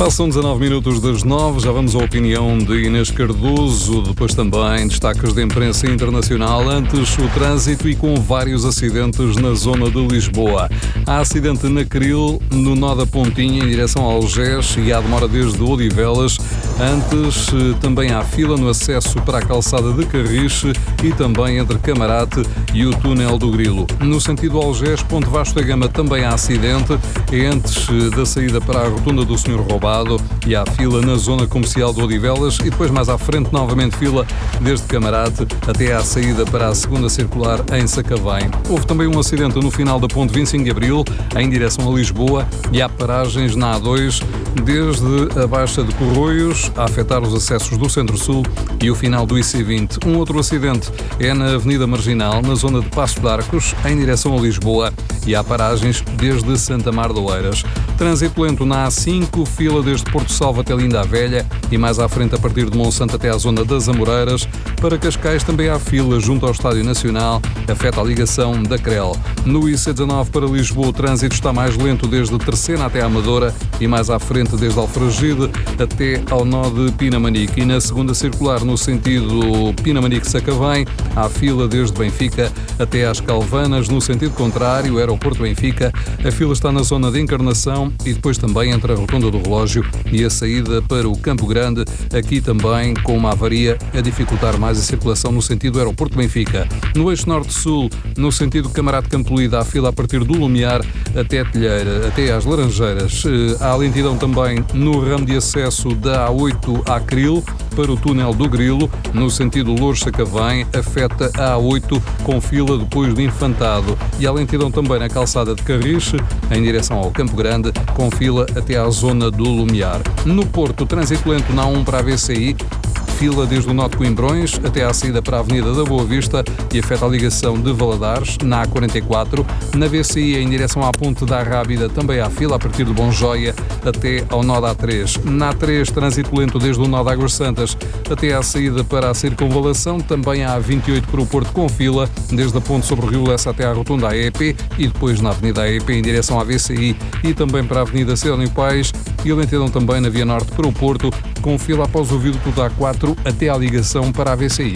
Passam 19 minutos das 9, já vamos à opinião de Inês Cardoso, depois também destaques de imprensa internacional, antes o trânsito e com vários acidentes na zona de Lisboa. Há acidente na Cril, no nó da Pontinha, em direção ao Algés, e há demora desde Odivelas. Antes também há fila no acesso para a calçada de Carriche e também entre Camarate e o túnel do Grilo. No sentido Algés, Ponte Vasco da Gama também há acidente, é antes da saída para a rotunda do Sr. Roubado, e há fila na zona comercial de Odivelas e depois mais à frente novamente fila desde Camarate até à saída para a segunda circular em Sacavém. Houve também um acidente no final da ponte 25 de Abril em direção a Lisboa e há paragens na A2 desde a Baixa de Corroios a afetar os acessos do Centro-Sul e o final do IC20. Um outro acidente é na Avenida Marginal, na zona de Paços de Arcos, em direção a Lisboa, e há paragens desde Santa Mar de Oeiras. Trânsito lento na A5, fila desde Porto Salvo até Linda a Velha e mais à frente a partir de Monsanto até à zona das Amoreiras. Para Cascais também há fila junto ao Estádio Nacional, afeta a ligação da CREL. No IC19 para Lisboa o trânsito está mais lento desde Terceira até a Amadora e mais à frente desde Alfragide até ao nó de Pinamanique. E na segunda circular no sentido Pinamanique-Sacavém há fila desde Benfica até às Calvanas. No sentido contrário, aeroporto Benfica, a fila está na zona de Encarnação e depois também entre a Rotunda do Relógio e a saída para o Campo Grande, aqui também com uma avaria a dificultar mais a circulação no sentido aeroporto Benfica. No eixo norte-sul, no sentido Camarate Campolida, há fila a partir do Lumiar até a Telheira, até às Laranjeiras. Há lentidão também no ramo de acesso da A8 à Cril para o túnel do Grilo, no sentido Louros-Sacavém, afeta a A8 com fila depois de Infantado. E há lentidão também na calçada de Carriche, em direção ao Campo Grande, com fila até à zona do Lumiar. No Porto, trânsito lento na A1 para a VCI, fila desde o nó de Coimbrões até à saída para a Avenida da Boa Vista e afeta a ligação de Valadares, na A44. Na VCI, em direção à Ponte da Rábida, também há fila a partir de Bonjoia até ao nó da A3. Na A3, trânsito lento desde o nó de Águas Santas até à saída para a Circunvalação. Também há A28 para o Porto com fila, desde a Ponte sobre o Rio Lessa até à Rotunda AEP e depois na Avenida AEP em direção à VCI e também para a Avenida Sidónio Pais, e lentidão também na Via Norte para o Porto, com fila após o viaduto da A4 até à ligação para a VCI.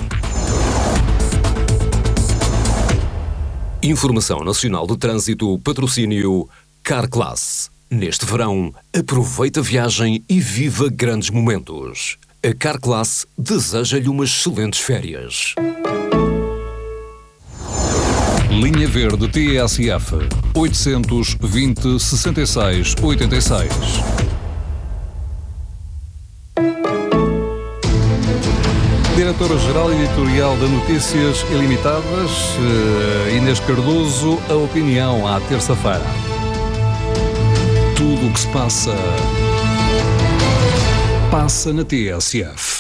Informação Nacional de Trânsito, patrocínio Carclass. Neste verão, aproveita a viagem e viva grandes momentos. A Carclass deseja-lhe umas excelentes férias. Linha Verde TSF 820 66 86. Diretora-Geral Editorial da Notícias Ilimitadas, Inês Cardoso, a opinião à terça-feira. Tudo o que se passa na TSF.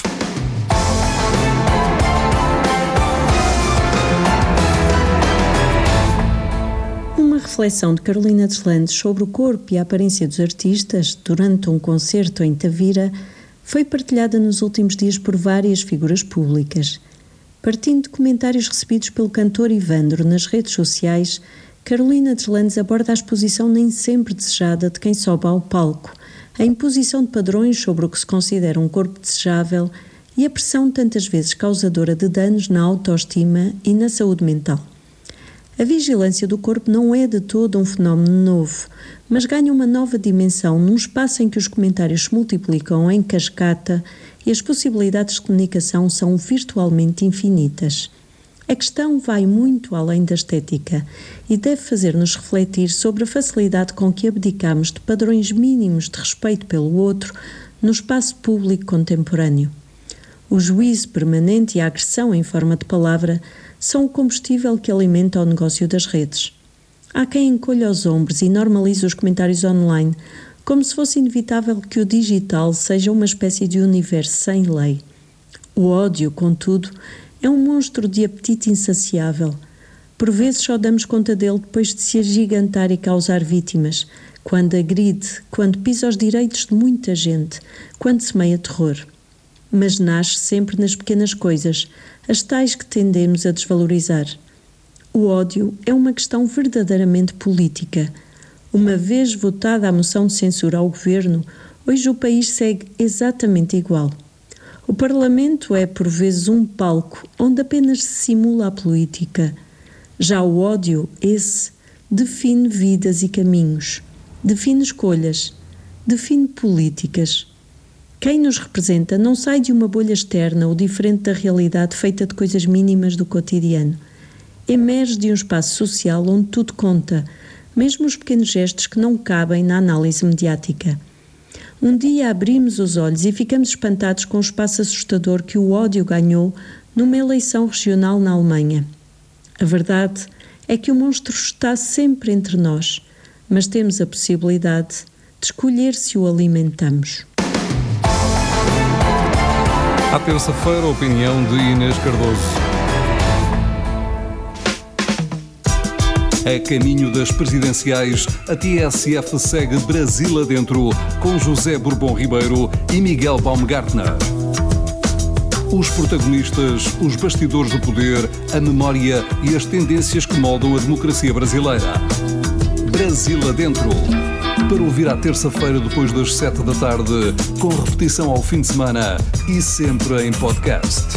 Uma reflexão de Carolina Deslandes sobre o corpo e a aparência dos artistas durante um concerto em Tavira foi partilhada nos últimos dias por várias figuras públicas. Partindo de comentários recebidos pelo cantor Ivandro nas redes sociais, Carolina Deslandes aborda a exposição nem sempre desejada de quem sobe ao palco, a imposição de padrões sobre o que se considera um corpo desejável e a pressão tantas vezes causadora de danos na autoestima e na saúde mental. A vigilância do corpo não é de todo um fenómeno novo, mas ganha uma nova dimensão num espaço em que os comentários se multiplicam em cascata e as possibilidades de comunicação são virtualmente infinitas. A questão vai muito além da estética e deve fazer-nos refletir sobre a facilidade com que abdicamos de padrões mínimos de respeito pelo outro no espaço público contemporâneo. O juízo permanente e a agressão em forma de palavra são o combustível que alimenta o negócio das redes. Há quem encolha os ombros e normalize os comentários online, como se fosse inevitável que o digital seja uma espécie de universo sem lei. O ódio, contudo, é um monstro de apetite insaciável. Por vezes só damos conta dele depois de se agigantar e causar vítimas, quando agride, quando pisa os direitos de muita gente, quando semeia terror. Mas nasce sempre nas pequenas coisas, as tais que tendemos a desvalorizar. O ódio é uma questão verdadeiramente política. Uma vez votada a moção de censura ao governo, hoje o país segue exatamente igual. O Parlamento é, por vezes, um palco onde apenas se simula a política. Já o ódio, esse, define vidas e caminhos, define escolhas, define políticas. Quem nos representa não sai de uma bolha externa ou diferente da realidade feita de coisas mínimas do cotidiano. Emerge de um espaço social onde tudo conta, mesmo os pequenos gestos que não cabem na análise mediática. Um dia abrimos os olhos e ficamos espantados com o espaço assustador que o ódio ganhou numa eleição regional na Alemanha. A verdade é que o monstro está sempre entre nós, mas temos a possibilidade de escolher se o alimentamos. À terça-feira, a opinião de Inês Cardoso. A caminho das presidenciais, a TSF segue Brasil adentro, com José Bourbon Ribeiro e Miguel Baumgartner. Os protagonistas, os bastidores do poder, a memória e as tendências que moldam a democracia brasileira. Brasil adentro. Para ouvir à terça-feira depois das 7 da tarde, com repetição ao fim de semana e sempre em podcast.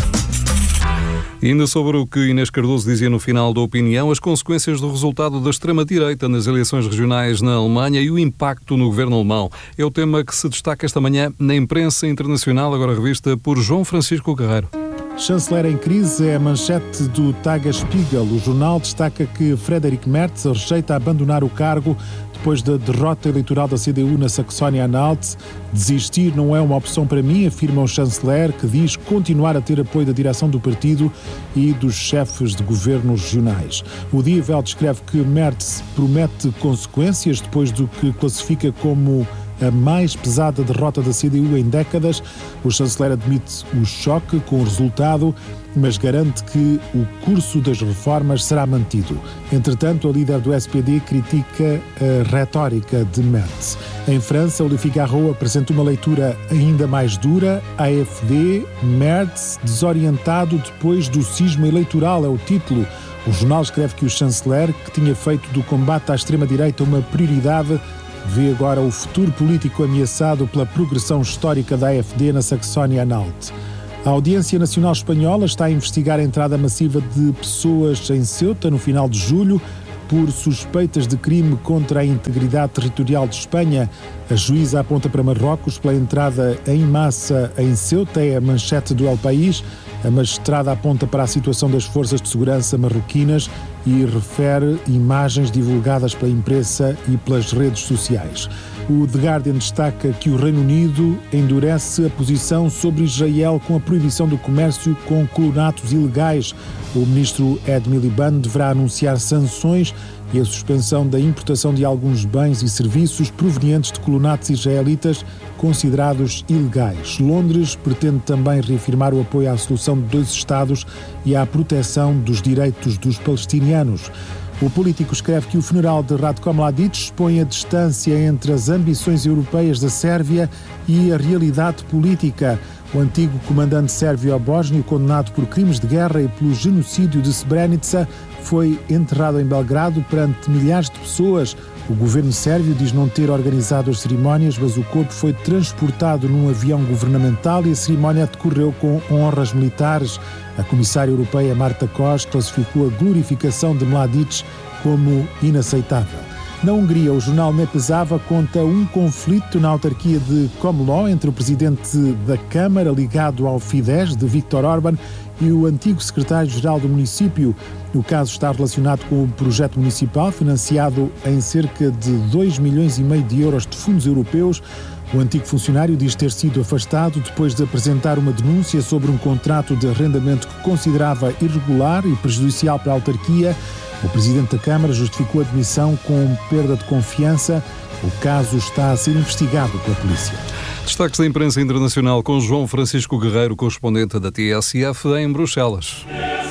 E ainda sobre o que Inês Cardoso dizia no final da opinião, as consequências do resultado da extrema-direita nas eleições regionais na Alemanha e o impacto no governo alemão. É o tema que se destaca esta manhã na imprensa internacional, agora revista por João Francisco Guerreiro. Chanceler em crise é a manchete do Tagesspiegel. O jornal destaca que Friedrich Merz rejeita abandonar o cargo depois da derrota eleitoral da CDU na Saxónia-Anhalt. Desistir não é uma opção para mim, afirma o chanceler, que diz continuar a ter apoio da direção do partido e dos chefes de governos regionais. O Die Welt escreve que Merz promete consequências depois do que classifica como a mais pesada derrota da CDU em décadas. O chanceler admite o choque com o resultado, mas garante que o curso das reformas será mantido. Entretanto, a líder do SPD critica a retórica de Merz. Em França, o Le Figaro apresenta uma leitura ainda mais dura. AfD, Merz, desorientado depois do cisma eleitoral, é o título. O jornal escreve que o chanceler, que tinha feito do combate à extrema-direita uma prioridade, vê agora o futuro político ameaçado pela progressão histórica da AfD na Saxónia-Anhalt. A Audiência Nacional Espanhola está a investigar a entrada massiva de pessoas em Ceuta no final de julho por suspeitas de crime contra a integridade territorial de Espanha. A juíza aponta para Marrocos pela entrada em massa em Ceuta, é a manchete do El País. A magistrada aponta para a situação das forças de segurança marroquinas e refere imagens divulgadas pela imprensa e pelas redes sociais. O The Guardian destaca que o Reino Unido endurece a posição sobre Israel com a proibição do comércio com colonatos ilegais. O ministro Ed Miliband deverá anunciar sanções e a suspensão da importação de alguns bens e serviços provenientes de colonatos israelitas considerados ilegais. Londres pretende também reafirmar o apoio à solução de dois Estados e à proteção dos direitos dos palestinianos. O político escreve que o funeral de Ratko Mladic expõe a distância entre as ambições europeias da Sérvia e a realidade política. O antigo comandante sérvio-bósnio, condenado por crimes de guerra e pelo genocídio de Srebrenica, foi enterrado em Belgrado perante milhares de pessoas. O governo sérvio diz não ter organizado as cerimónias, mas o corpo foi transportado num avião governamental e a cerimónia decorreu com honras militares. A comissária europeia Marta Kos classificou a glorificação de Mladic como inaceitável. Na Hungria, o jornal Nepezava conta um conflito na autarquia de Komló entre o presidente da Câmara, ligado ao Fidesz, de Viktor Orbán, e o antigo secretário-geral do município. O caso está relacionado com o projeto municipal, financiado em cerca de 2,5 milhões de euros de fundos europeus. O antigo funcionário diz ter sido afastado depois de apresentar uma denúncia sobre um contrato de arrendamento que considerava irregular e prejudicial para a autarquia. O presidente da Câmara justificou a demissão com perda de confiança. O caso está a ser investigado pela polícia. Destaques da imprensa internacional com João Francisco Guerreiro, correspondente da TSF em Bruxelas.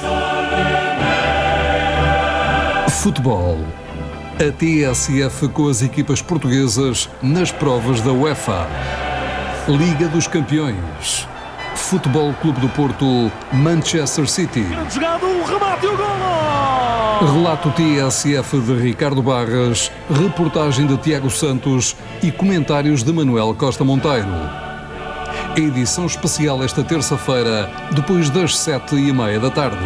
Futebol. A TSF com as equipas portuguesas nas provas da UEFA. Liga dos Campeões. Futebol Clube do Porto, Manchester City. Grande jogada, o remate e o golo! Relato TSF de Ricardo Barras, reportagem de Tiago Santos e comentários de Manuel Costa Monteiro. Edição especial esta terça-feira, depois das 7h30 da tarde.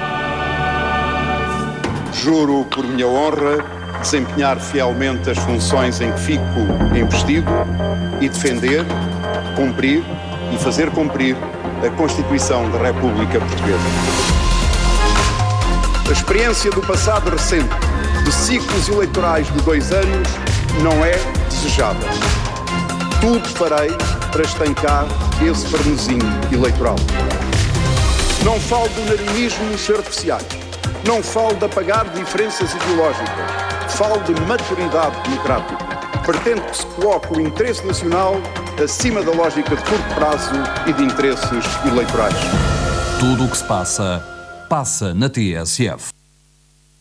Juro por minha honra desempenhar fielmente as funções em que fico investido e defender, cumprir e fazer cumprir a Constituição da República Portuguesa. A experiência do passado recente, de ciclos eleitorais de 2 anos, não é desejável. Tudo farei para estancar esse frenesinho eleitoral. Não falo de unanimismos artificiais, não falo de apagar diferenças ideológicas, falo de maturidade democrática. Pretendo que se coloque o interesse nacional acima da lógica de curto prazo e de interesses eleitorais. Tudo o que se passa, passa na TSF.